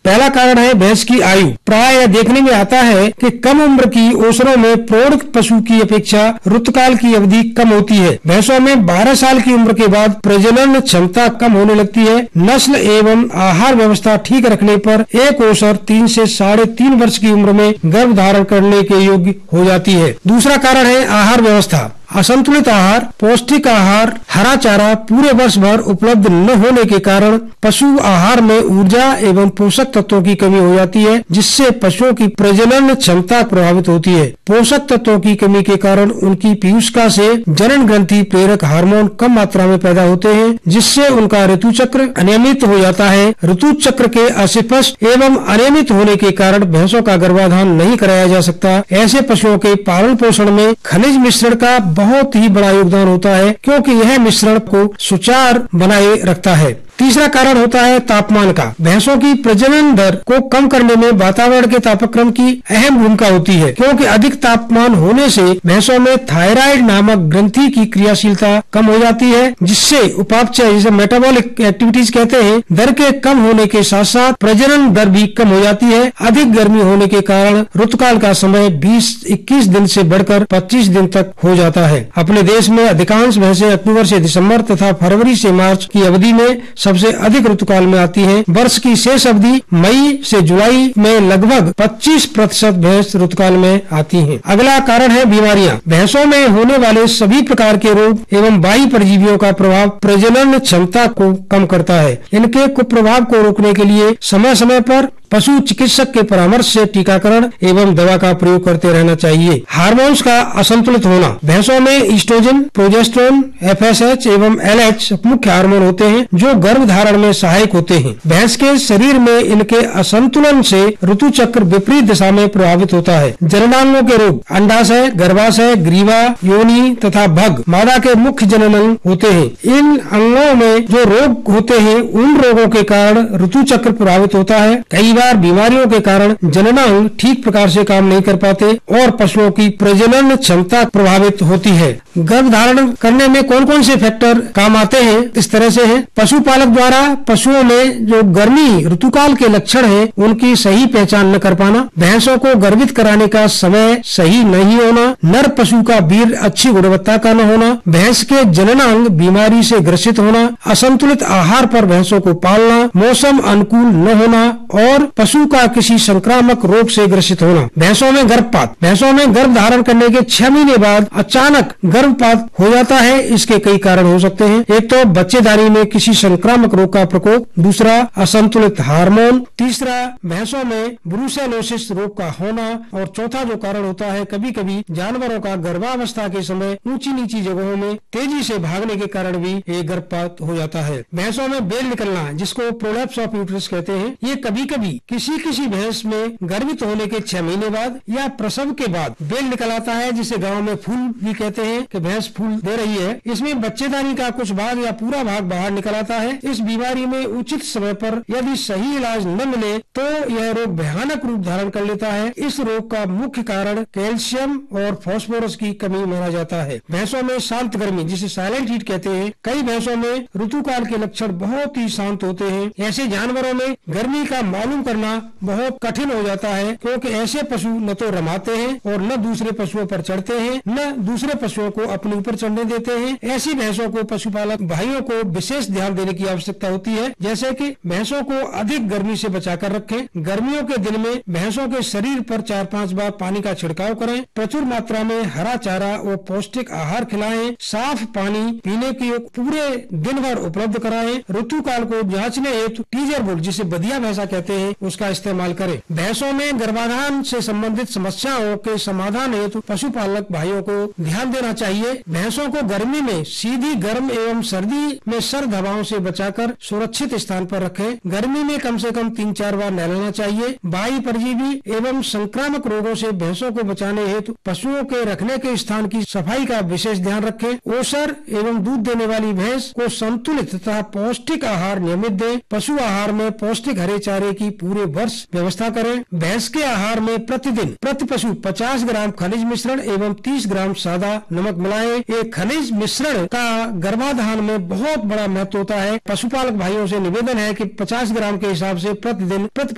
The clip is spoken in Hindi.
पहला कारण है भैंस की आयु। प्राय देखने में आता है कि कम उम्र की ओसरों में प्रौढ़ पशु की अपेक्षा ऋतुकाल की अवधि कम होती है। भैंसों में 12 साल की उम्र के बाद प्रजनन क्षमता कम होने लगती है। नस्ल एवं आहार व्यवस्था ठीक रखने पर एक ओसर 3 से 3.5 वर्ष की उम्र में गर्भ धारण करने के योग्य हो जाती है। दूसरा कारण है आहार व्यवस्था। असंतुलित आहार, पौष्टिक आहार, हरा चारा पूरे वर्ष भर उपलब्ध न होने के कारण पशु आहार में ऊर्जा एवं पोषक तत्वों की कमी हो जाती है, जिससे पशुओं की प्रजनन क्षमता प्रभावित होती है। पोषक तत्वों की कमी के कारण उनकी पीयूषका से जनन ग्रंथि प्रेरक हार्मोन कम मात्रा में पैदा होते हैं, जिससे उनका ऋतु चक्र अनियमित हो जाता है। ऋतु चक्र के अस्पष्ट एवं अनियमित होने के कारण भैंसों का गर्भाधान नहीं कराया जा सकता। ऐसे पशुओं के पालन पोषण में खनिज मिश्रण का बहुत ही बड़ा योगदान होता है, क्योंकि यह मिश्रण को सुचारू बनाए रखता है। तीसरा कारण होता है तापमान का। भैंसों की प्रजनन दर को कम करने में वातावरण के तापक्रम की अहम भूमिका होती है, क्योंकि अधिक तापमान होने से भैंसों में थायराइड नामक ग्रंथि की क्रियाशीलता कम हो जाती है, जिससे उपापचय जिसे मेटाबॉलिक एक्टिविटीज कहते हैं, दर के कम होने के साथ साथ प्रजनन दर भी कम हो जाती है। अधिक गर्मी होने के कारण ऋतुकाल का समय 20-21 दिन से बढ़कर 25 दिन तक हो जाता है। अपने देश में अधिकांश भैंसें अक्टूबर से दिसंबर तथा फरवरी से मार्च की अवधि में सबसे अधिक ऋतुकाल में आती हैं। वर्ष की शेष अवधि मई से जुलाई में लगभग 25% भैंस ऋतुकाल में आती हैं। अगला कारण है बीमारियां। भैंसों में होने वाले सभी प्रकार के रोग एवं बाह्य परजीवियों का प्रभाव प्रजनन क्षमता को कम करता है। इनके कुप्रभाव को रोकने के लिए समय समय पर पशु चिकित्सक के परामर्श से टीकाकरण एवं दवा का प्रयोग करते रहना चाहिए। हार्मोन्स का असंतुलित होना। भैंसों में ईस्ट्रोजन, प्रोजेस्टेरोन, FSH एवं LH मुख्य हार्मोन होते हैं, जो गर्भ धारण में सहायक होते हैं। भैंस के शरीर में इनके असंतुलन से ऋतु चक्र विपरीत दिशा में प्रभावित होता है। जननांगों के रोग। अंडाशय, गर्भाशय, ग्रीवा, योनि तथा भग मादा के मुख्य जनन अंग होते हैं। इन अंगों में जो रोग होते हैं, उन रोगों के कारण ऋतु चक्र प्रभावित होता है। कई बीमारियों के कारण जननांग ठीक प्रकार से काम नहीं कर पाते और पशुओं की प्रजनन क्षमता प्रभावित होती है। गर्भ धारण करने में कौन कौन से फैक्टर काम आते हैं, इस तरह से है। पशुपालक द्वारा पशुओं में जो गर्मी ऋतुकाल के लक्षण हैं, उनकी सही पहचान न कर पाना, भैंसों को गर्भित कराने का समय सही नहीं होना, नर पशु का वीर्य अच्छी गुणवत्ता का न होना, भैंस के जननांग बीमारी से ग्रसित होना, असंतुलित आहार पर भैंसों को पालना, मौसम अनुकूल न होना और पशु का किसी संक्रामक रोग से ग्रसित होना। भैंसों में गर्भपात। भैंसों में गर्भ धारण करने के 6 महीने बाद अचानक गर्भपात हो जाता है। इसके कई कारण हो सकते हैं। एक तो बच्चेदानी में किसी संक्रामक रोग का प्रकोप, दूसरा असंतुलित हार्मोन, तीसरा भैंसों में ब्रूसेलोसिस रोग का होना और चौथा जो कारण होता है, कभी कभी जानवरों का गर्भावस्था के समय ऊंची नीची जगहों में तेजी से भागने के कारण भी ये गर्भपात हो जाता है। भैंसों में बेल निकलना, जिसको प्रोलैप्स ऑफ यूट्रस कहते हैं, ये कभी कभी किसी भैंस में गर्भित होने के 6 महीने बाद या प्रसव के बाद बेल निकल आता है, जिसे गांव में फूल भी कहते हैं कि भैंस फूल दे रही है। इसमें बच्चेदानी का कुछ भाग या पूरा भाग बाहर निकल आता है। इस बीमारी में उचित समय पर यदि सही इलाज न मिले तो यह रोग भयानक रूप धारण कर लेता है। इस रोग का मुख्य कारण कैल्शियम और फास्फोरस की कमी माना जाता है। भैंसों में शांत गर्मी, जिसे साइलेंट हीट कहते हैं, कई भैंसों में ऋतुकाल के लक्षण बहुत ही शांत होते हैं। ऐसे जानवरों में गर्मी का मालूम करना बहुत कठिन हो जाता है, क्योंकि ऐसे पशु न तो रमाते हैं और न दूसरे पशुओं पर चढ़ते हैं, न दूसरे पशुओं को अपने ऊपर चढ़ने देते हैं। ऐसी भैंसों को पशुपालक भाइयों को विशेष ध्यान देने की आवश्यकता होती है, जैसे कि भैंसों को अधिक गर्मी से बचाकर रखें। गर्मियों के दिन में भैंसों के शरीर पर 4-5 बार पानी का छिड़काव करें। प्रचुर मात्रा में हरा चारा और पौष्टिक आहार खिलाएं। साफ पानी पीने की पूरे दिन भर उपलब्ध कराएं। ऋतुकाल को जांचने हेतु टीजर बोर्ड, जिसे बदिया भैंसा कहते हैं, उसका इस्तेमाल करें। भैंसों में गर्भाधान से संबंधित समस्याओं के समाधान हेतु पशुपालक भाइयों को ध्यान देना चाहिए। भैंसों को गर्मी में सीधी गर्म एवं सर्दी में सर्द हवाओं से बचाकर सुरक्षित स्थान पर रखें। गर्मी में कम से कम 3-4 बार नहलाना चाहिए। बाह्य परजीवी एवं संक्रामक रोगों से भैंसों को बचाने हेतु पशुओं के रखने के स्थान की सफाई का विशेष ध्यान रखें। ओसर एवं दूध देने वाली भैंस को संतुलित तथा पौष्टिक आहार नियमित दें। पशु आहार में पौष्टिक हरे चारे की पूरे वर्ष व्यवस्था करें। भैंस के आहार में प्रतिदिन प्रति पशु 50 ग्राम खनिज मिश्रण एवं 30 ग्राम सादा नमक मिलाएं। एक खनिज मिश्रण का गर्भाधान में बहुत बड़ा महत्व होता है। पशुपालक भाइयों से निवेदन है कि 50 ग्राम के हिसाब से प्रतिदिन प्रति